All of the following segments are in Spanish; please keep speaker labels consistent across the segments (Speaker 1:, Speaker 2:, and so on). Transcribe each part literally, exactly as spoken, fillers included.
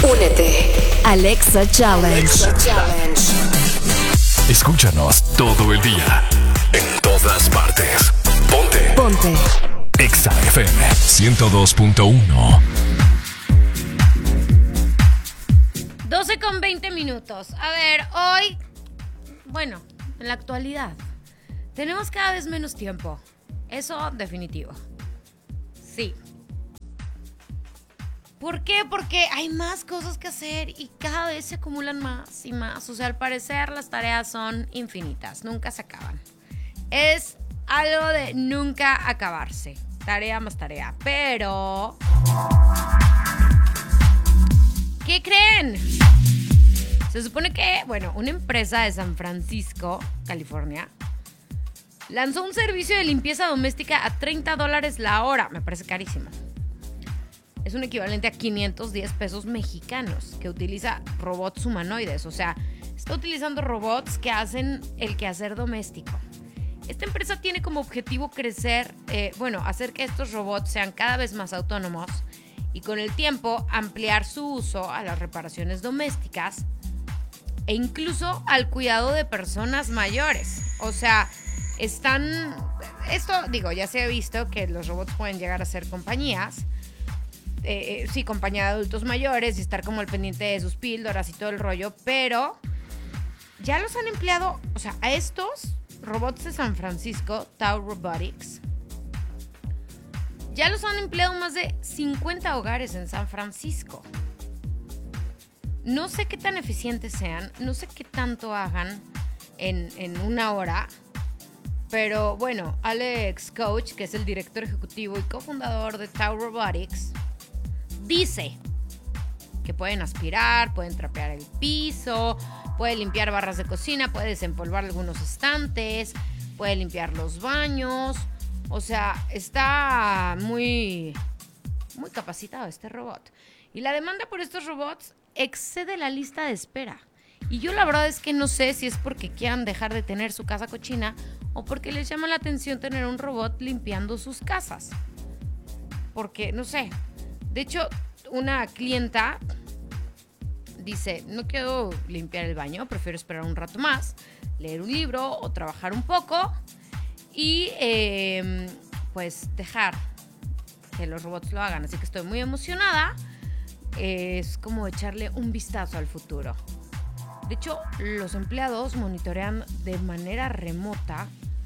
Speaker 1: Únete. Alexa Challenge. Alexa Challenge.
Speaker 2: Escúchanos todo el día. En todas partes. Ponte.
Speaker 1: Ponte.
Speaker 2: Exa F M ciento dos punto uno.
Speaker 3: doce con veinte minutos. A ver, hoy, bueno, en la actualidad, tenemos cada vez menos tiempo. Eso definitivo. Sí. ¿Por qué? Porque hay más cosas que hacer y cada vez se acumulan más y más. O sea, al parecer las tareas son infinitas, nunca se acaban. Es algo de nunca acabarse. Tarea más tarea. Pero... ¿qué creen? Se supone que, bueno, una empresa de San Francisco, California, lanzó un servicio de limpieza doméstica a treinta dólares la hora. Me parece carísimo. Es un equivalente a quinientos diez pesos mexicanos, que utiliza robots humanoides. O sea, está utilizando robots que hacen el quehacer doméstico. Esta empresa tiene como objetivo crecer, eh, bueno, hacer que estos robots sean cada vez más autónomos y con el tiempo ampliar su uso a las reparaciones domésticas e incluso al cuidado de personas mayores. O sea, están... Esto, digo, ya se ha visto que los robots pueden llegar a ser compañías. Eh, sí, compañía de adultos mayores y estar como al pendiente de sus píldoras y todo el rollo, pero ya los han empleado, o sea, a estos robots de San Francisco, Tau Robotics, ya los han empleado más de cincuenta hogares en San Francisco. No sé qué tan eficientes sean, no sé qué tanto hagan en, en una hora, pero bueno, Alex Koch, que es el director ejecutivo y cofundador de Tau Robotics, dice que pueden aspirar, pueden trapear el piso, puede limpiar barras de cocina, puede desempolvar algunos estantes, puede limpiar los baños. O sea, está muy, muy capacitado este robot. Y la demanda por estos robots excede la lista de espera. Y yo la verdad es que no sé si es porque quieran dejar de tener su casa cochina o porque les llama la atención tener un robot limpiando sus casas. Porque, no sé... De hecho, una clienta dice, no quiero limpiar el baño, prefiero esperar un rato más, leer un libro o trabajar un poco y eh, pues dejar que los robots lo hagan. Así que estoy muy emocionada. Es como echarle un vistazo al futuro. De hecho, los empleados monitorean de manera remota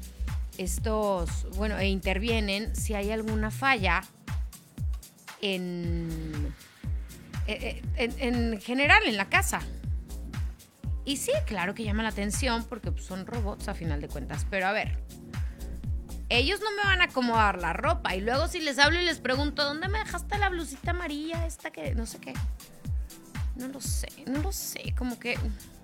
Speaker 3: estos, bueno, e intervienen si hay alguna falla En, en, en general en la casa. Y sí, claro que llama la atención porque son robots a final de cuentas. Pero a ver, ellos no me van a acomodar la ropa. Y luego si les hablo y les pregunto, ¿dónde me dejaste la blusita amarilla esta que no sé qué? No lo sé, no lo sé. Como que...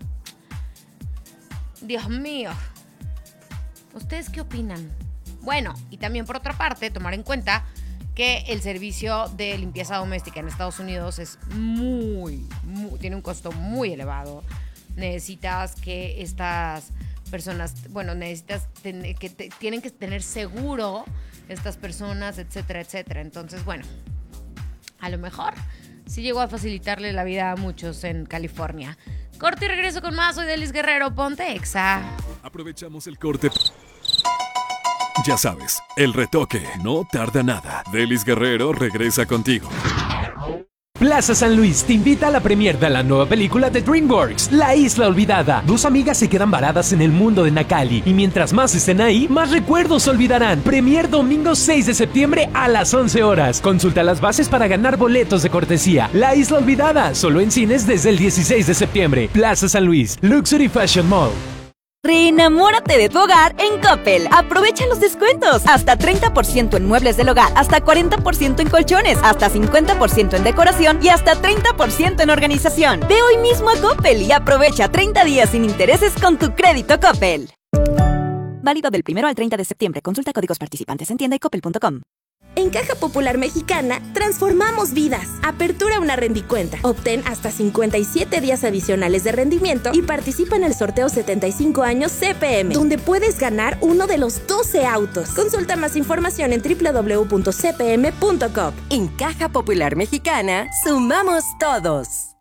Speaker 3: Dios mío. ¿Ustedes qué opinan? Bueno, y también por otra parte, tomar en cuenta que el servicio de limpieza doméstica en Estados Unidos es muy, muy, tiene un costo muy elevado. Necesitas que estas personas, bueno, necesitas ten, que te, tienen que tener seguro estas personas, etcétera, etcétera. Entonces, bueno, a lo mejor sí llegó a facilitarle la vida a muchos en California. Corte y regreso con más. Soy Delis Guerrero, ponte Exa.
Speaker 2: Aprovechamos el corte. Ya sabes, el retoque no tarda nada. Delis Guerrero regresa contigo.
Speaker 4: Plaza San Luis te invita a la premiere de la nueva película de DreamWorks, La Isla Olvidada. Dos amigas se quedan varadas en el mundo de Nakali y mientras más estén ahí, más recuerdos olvidarán. Premiere domingo seis de septiembre a las once horas. Consulta las bases para ganar boletos de cortesía. La Isla Olvidada, solo en cines desde el dieciséis de septiembre. Plaza San Luis, Luxury Fashion Mall.
Speaker 5: Reenamórate de tu hogar en Coppel. Aprovecha los descuentos. Hasta treinta por ciento en muebles del hogar, hasta cuarenta por ciento en colchones, hasta cincuenta por ciento en decoración y hasta treinta por ciento en organización. Ve hoy mismo a Coppel y aprovecha treinta días sin intereses con tu crédito Coppel. Válido del primero al treinta de septiembre. Consulta códigos participantes en tienda y coppel punto com.
Speaker 6: En Caja Popular Mexicana, transformamos vidas. Apertura una rendicuenta. Obtén hasta cincuenta y siete días adicionales de rendimiento y participa en el sorteo setenta y cinco años C P M, donde puedes ganar uno de los doce autos. Consulta más información en doble u doble u doble u punto c p m punto com.
Speaker 7: En Caja Popular Mexicana, sumamos todos.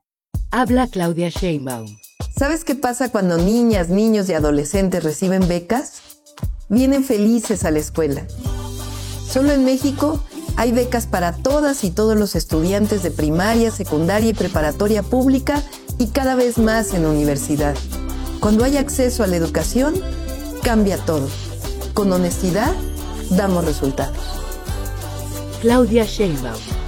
Speaker 7: Habla Claudia Sheinbaum.
Speaker 8: ¿Sabes qué pasa cuando niñas, niños y adolescentes reciben becas? Vienen felices a la escuela. Solo en México hay becas para todas y todos los estudiantes de primaria, secundaria y preparatoria pública y cada vez más en universidad. Cuando hay acceso a la educación, cambia todo. Con honestidad, damos resultados.
Speaker 7: Claudia Sheinbaum.